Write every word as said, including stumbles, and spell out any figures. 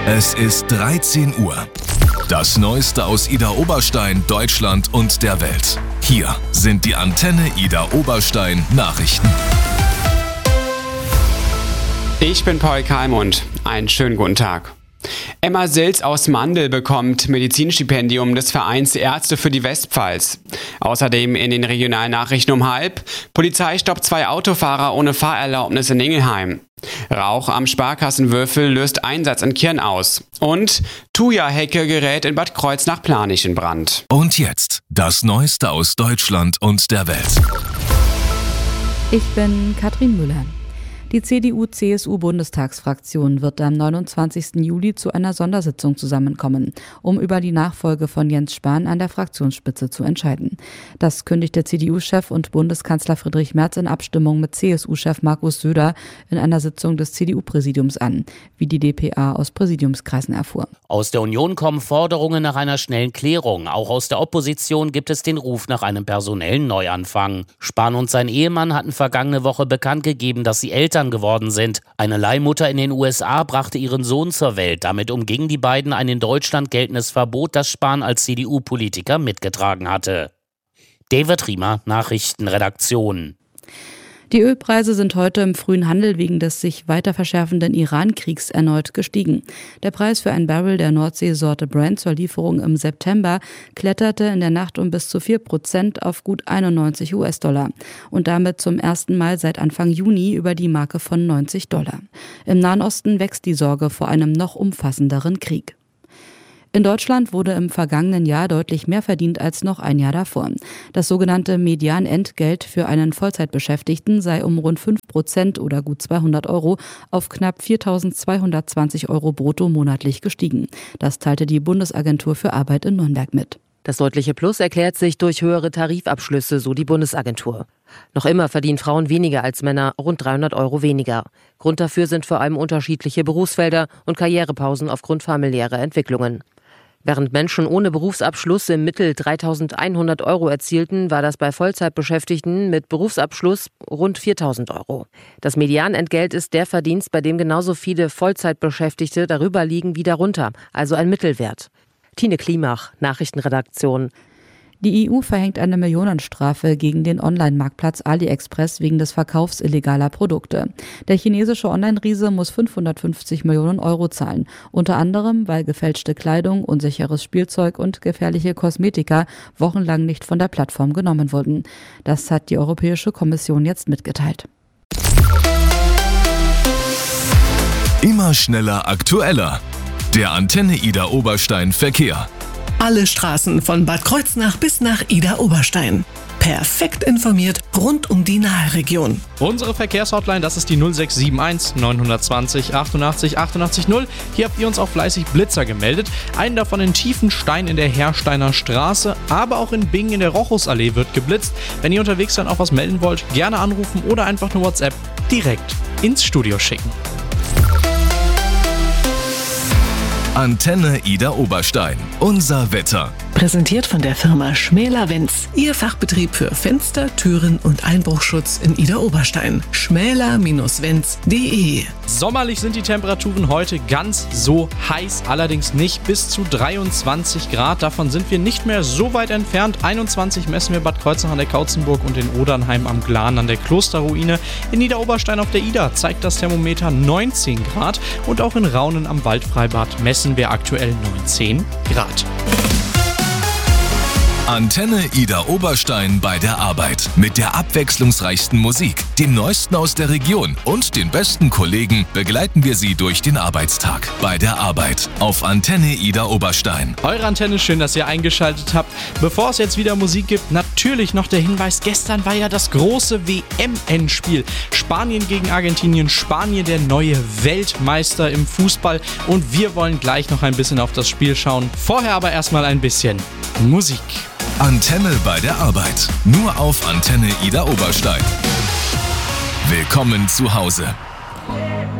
Es ist dreizehn Uhr. Das Neueste aus Idar Oberstein, Deutschland und der Welt. Hier sind die Antenne Idar Oberstein Nachrichten. Ich bin Paul Kalmund. Einen schönen guten Tag. Emma Silz aus Mandel bekommt Medizinstipendium des Vereins Ärzte für die Westpfalz. Außerdem in den regionalen Nachrichten um halb: Polizei stoppt zwei Autofahrer ohne Fahrerlaubnis in Ingelheim. Rauch am Sparkassenwürfel löst Einsatz in Kirn aus. Und Thuja-Hecke gerät in Bad Kreuznach-Planisch in Brand. Und jetzt das Neueste aus Deutschland und der Welt. Ich bin Katrin Müller. Die C D U-C S U-Bundestagsfraktion wird am neunundzwanzigsten Juli zu einer Sondersitzung zusammenkommen, um über die Nachfolge von Jens Spahn an der Fraktionsspitze zu entscheiden. Das kündigte C D U-Chef und Bundeskanzler Friedrich Merz in Abstimmung mit C S U-Chef Markus Söder in einer Sitzung des C D U-Präsidiums an, wie die D P A aus Präsidiumskreisen erfuhr. Aus der Union kommen Forderungen nach einer schnellen Klärung. Auch aus der Opposition gibt es den Ruf nach einem personellen Neuanfang. Spahn und sein Ehemann hatten vergangene Woche bekannt gegeben, dass sie Eltern geworden sind. Eine Leihmutter in den U S A brachte ihren Sohn zur Welt. Damit umgingen die beiden ein in Deutschland geltendes Verbot, das Spahn als C D U-Politiker mitgetragen hatte. David Riemer, Nachrichtenredaktion. Die Ölpreise sind heute im frühen Handel wegen des sich weiter verschärfenden Iran-Kriegs erneut gestiegen. Der Preis für ein Barrel der Nordseesorte Brent zur Lieferung im September kletterte in der Nacht um bis zu vier Prozent auf gut einundneunzig US-Dollar und damit zum ersten Mal seit Anfang Juni über die Marke von neunzig Dollar. Im Nahen Osten wächst die Sorge vor einem noch umfassenderen Krieg. In Deutschland wurde im vergangenen Jahr deutlich mehr verdient als noch ein Jahr davor. Das sogenannte Medianentgelt für einen Vollzeitbeschäftigten sei um rund fünf Prozent oder gut zweihundert Euro auf knapp viertausendzweihundertzwanzig Euro brutto monatlich gestiegen. Das teilte die Bundesagentur für Arbeit in Nürnberg mit. Das deutliche Plus erklärt sich durch höhere Tarifabschlüsse, so die Bundesagentur. Noch immer verdienen Frauen weniger als Männer, rund dreihundert Euro weniger. Grund dafür sind vor allem unterschiedliche Berufsfelder und Karrierepausen aufgrund familiärer Entwicklungen. Während Menschen ohne Berufsabschluss im Mittel dreitausendeinhundert Euro erzielten, war das bei Vollzeitbeschäftigten mit Berufsabschluss rund viertausend Euro. Das Medianentgelt ist der Verdienst, bei dem genauso viele Vollzeitbeschäftigte darüber liegen wie darunter, also ein Mittelwert. Tine Klimach, Nachrichtenredaktion. Die E U verhängt eine Millionenstrafe gegen den Online-Marktplatz AliExpress wegen des Verkaufs illegaler Produkte. Der chinesische Online-Riese muss fünfhundertfünfzig Millionen Euro zahlen, unter anderem, weil gefälschte Kleidung, unsicheres Spielzeug und gefährliche Kosmetika wochenlang nicht von der Plattform genommen wurden. Das hat die Europäische Kommission jetzt mitgeteilt. Immer schneller, aktueller. Der Antenne Idar Oberstein Verkehr. Alle Straßen von Bad Kreuznach bis nach Idar Oberstein. Perfekt informiert rund um die Nahregion. Unsere Verkehrshotline, das ist die null sechs sieben eins neun zwei null achtundachtzig achtundachtzig null. Hier habt ihr uns auch fleißig Blitzer gemeldet. Einen davon in Tiefenstein in der Hersteiner Straße, aber auch in Bingen in der Rochusallee wird geblitzt. Wenn ihr unterwegs dann auch was melden wollt, gerne anrufen oder einfach eine WhatsApp direkt ins Studio schicken. Antenne Idar Oberstein. Unser Wetter. Präsentiert von der Firma Schmäler-Wenz. Ihr Fachbetrieb für Fenster, Türen und Einbruchschutz in Idar Oberstein. schmäler Bindestrich wenz punkt de. Sommerlich sind die Temperaturen heute ganz so heiß, allerdings nicht bis zu dreiundzwanzig Grad. Davon sind wir nicht mehr so weit entfernt. einundzwanzig messen wir Bad Kreuznach an der Kautzenburg und in Odernheim am Glan an der Klosterruine. In Idar Oberstein auf der Idar zeigt das Thermometer neunzehn Grad und auch in Raunen am Waldfreibad messen wir aktuell neunzehn Grad. Antenne Idar Oberstein bei der Arbeit. Mit der abwechslungsreichsten Musik, dem Neuesten aus der Region und den besten Kollegen begleiten wir Sie durch den Arbeitstag. Bei der Arbeit auf Antenne Idar Oberstein. Eure Antenne, schön, dass ihr eingeschaltet habt. Bevor es jetzt wieder Musik gibt, natürlich noch der Hinweis, gestern war ja das große W M-Endspiel. Spanien gegen Argentinien, Spanien der neue Weltmeister im Fußball und wir wollen gleich noch ein bisschen auf das Spiel schauen. Vorher aber erstmal ein bisschen Musik. Antenne bei der Arbeit. Nur auf Antenne Idar Oberstein. Willkommen zu Hause.